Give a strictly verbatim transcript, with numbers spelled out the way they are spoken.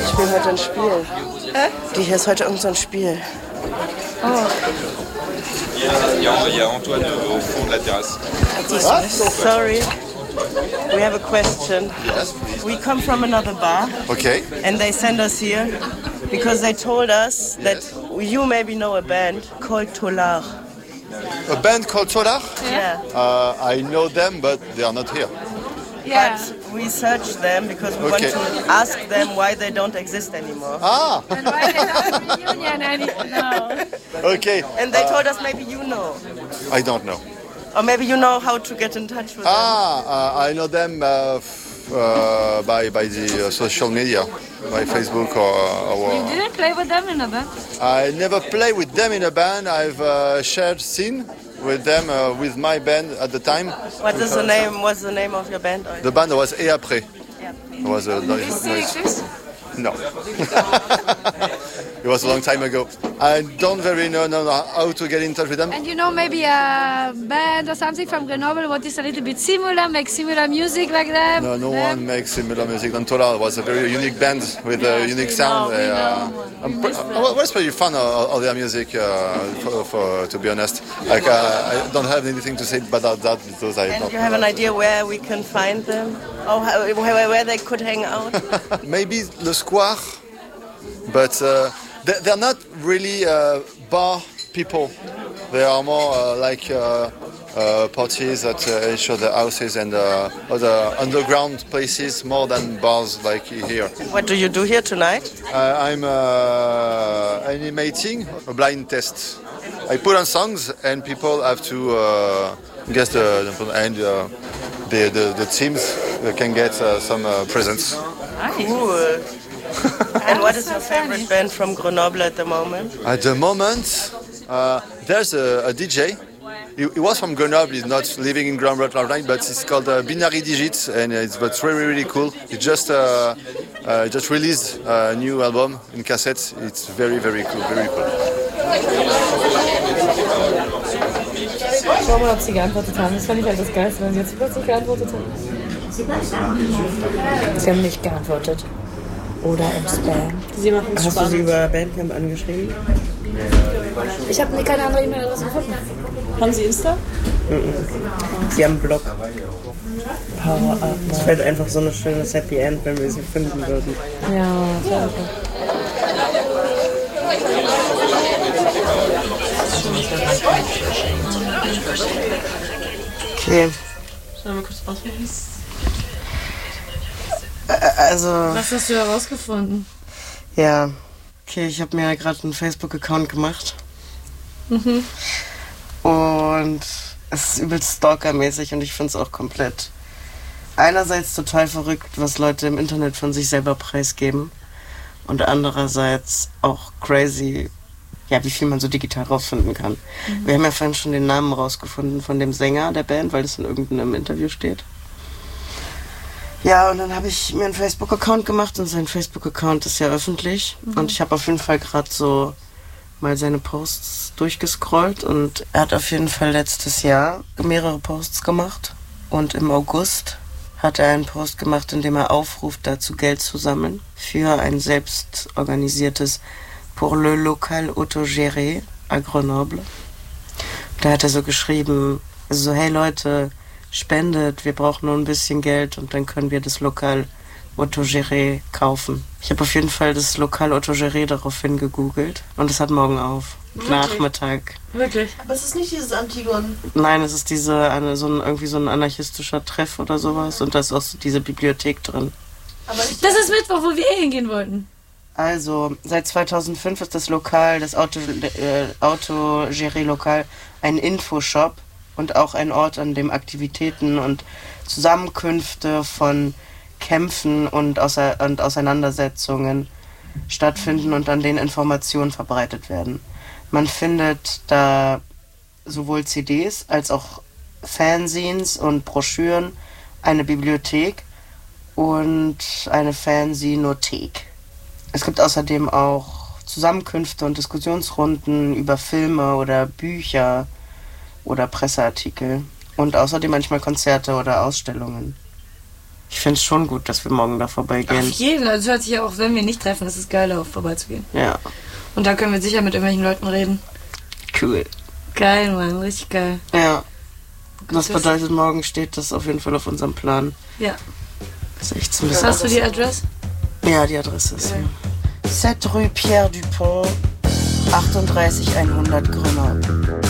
Die spielen heute ein Spiel. Hä? Die hier ist heute irgend so ein Spiel. Oh. Il y a, il y a Antoine au fond de la terrasse. Sorry. We have a question. Yes, please. We come from another bar. Okay. And they sent us here because they told us that Yes. you maybe know a band called Tolar. A band called Solar? Yeah. Uh, I know them, but they are not here. Yeah. But we searched them because we Okay. want to ask them why they don't exist anymore. Ah, And why they don't reunion any- no. okay. And they told us maybe you know. I don't know. Or maybe you know how to get in touch with them. Ah, uh, I know them uh, f- uh, by by the uh, social media, by Facebook or. or You didn't play with them in a band? I never play with them in a band. I've uh, shared scene with them uh, with my band at the time. What is the name? What's the name of your band? The band was Et Après. Yeah. It was a Do you still nice. exist? No. It was a long time ago. I don't very know, know how to get in touch with them. And you know maybe a band or something from Grenoble what is a little bit similar, make similar music like that? No, no them? one makes similar music than Tola. It was a very unique band with a Yes, unique we sound. know, we Uh, know. I'm We pr- miss them. I was pretty fan of, of their music, uh, for, for, to be honest. Like, uh, I don't have anything to say about that because I And don't you have know. an idea where we can find them? Or how, where, where they could hang out? Maybe Le Square, but uh, they- they're not really uh, bar people. They are more uh, like uh, uh, parties at uh, each other houses and uh, other underground places more than bars like here. What do you do here tonight? Uh, I'm uh, animating a blind test. I put on songs and people have to uh, guess the, the and uh, the, the the teams can get uh, some uh, presents. Cool. And what is your favorite band from Grenoble at the moment? At the moment, uh, there's a, a D J. He, he was from Grenoble. He's not living in Grenoble right now, but it's called uh, Binary Digits, and it's but really really cool. He just uh, uh, just released a new album in cassette. It's very very cool, very cool. Schau mal, ob sie geantwortet haben. Das fand ich halt das Geilste, wenn sie jetzt plötzlich geantwortet haben. Sie haben nicht geantwortet. Oder im Spam. Sie machen es Hast du spannend. sie über Bandcamp angeschrieben? Ich habe keine andere E-Mail-Adresse gefunden. Haben Sie Insta? Sie haben einen Blog. Power Up. Es wäre einfach so ein schönes Happy End, wenn wir sie finden würden. Ja, ja. Okay. Sollen wir kurz ausprobieren? Also, Was hast du herausgefunden? ja. Okay, ich habe mir ja gerade einen Facebook-Account gemacht. Mhm. Und es ist übelst stalkermäßig und ich finde es auch komplett einerseits total verrückt, was Leute im Internet von sich selber preisgeben und andererseits auch crazy, ja, wie viel man so digital rausfinden kann. Mhm. Wir haben ja vorhin schon den Namen rausgefunden von dem Sänger der Band, weil das in irgendeinem Interview steht. Ja, und dann habe ich mir einen Facebook-Account gemacht und sein Facebook-Account ist ja öffentlich. Mhm. Und ich habe auf jeden Fall gerade so mal seine Posts durchgescrollt und er hat auf jeden Fall letztes Jahr mehrere Posts gemacht. Und im August hat er einen Post gemacht, in dem er aufruft, dazu Geld zu sammeln für ein selbst organisiertes Pour le local autogéré à Grenoble. Da hat er so geschrieben, also so, hey Leute, spendet, wir brauchen nur ein bisschen Geld und dann können wir das Lokal Autogéré kaufen. Ich habe auf jeden Fall das Lokal Autogéré daraufhin gegoogelt und es hat morgen auf. Wirklich? Nachmittag. Wirklich? Aber es ist nicht dieses Antigon. Nein, es ist diese, eine, so ein, irgendwie so ein anarchistischer Treff oder sowas und da ist auch so diese Bibliothek drin. Aber nicht Das ist Mittwoch, wo wir eh hingehen wollten. Also, seit zweitausendfünf ist das Lokal, das Auto, äh, Autogéré-Lokal, ein Infoshop und auch ein Ort, an dem Aktivitäten und Zusammenkünfte von Kämpfen und, Außer- und Auseinandersetzungen stattfinden und an denen Informationen verbreitet werden. Man findet da sowohl C Ds als auch Fanzines und Broschüren, eine Bibliothek und eine Fanzinothek. Es gibt außerdem auch Zusammenkünfte und Diskussionsrunden über Filme oder Bücher oder Presseartikel und außerdem manchmal Konzerte oder Ausstellungen. Ich fände es schon gut, dass wir morgen da vorbeigehen. Auf jeden Fall. Also hört sich ja auch, wenn wir nicht treffen, ist es geil, darauf vorbeizugehen. Ja. Und da können wir sicher mit irgendwelchen Leuten reden. Cool. Geil, Mann. Richtig geil. Ja. Das Gut, bedeutet, morgen steht das auf jeden Fall auf unserem Plan. Ja. Das ist echt so ein bisschen. Hast du die Adresse? Ja, die Adresse ist Ja. hier. sept Rue Pierre Dupont, achtunddreißig hundert Grenoble.